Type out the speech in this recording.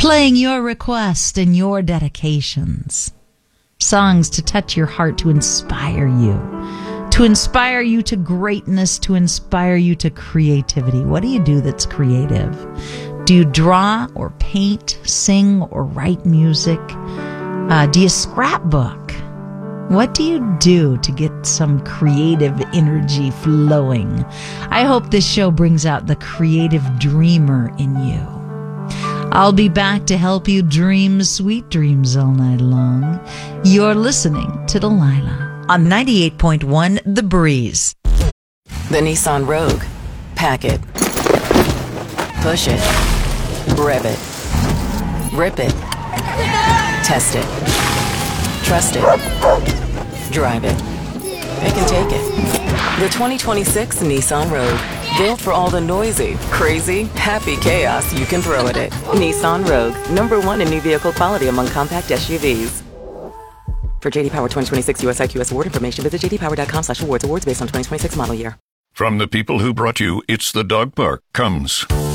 playing your requests and your dedications. Songs to touch your heart, to inspire you to greatness, to inspire you to creativity. What do you do that's creative? Do you draw or paint, sing or write music? Do you scrapbook? What do you do to get some creative energy flowing? I hope this show brings out the creative dreamer in you. I'll be back to help you dream sweet dreams all night long. You're listening to Delilah on 98.1 The Breeze. The Nissan Rogue. Pack it. Push it. Rev it. Rip it. Test it. Trust it. Drive it. It can take it. The 2026 Nissan Rogue. Built for all the noisy, crazy, happy chaos you can throw at it. Nissan Rogue. #1 in new vehicle quality among compact SUVs. For J.D. Power 2026 US IQS award information, visit jdpower.com/awards. Awards based on 2026 model year. From the people who brought you It's the Dog Park comes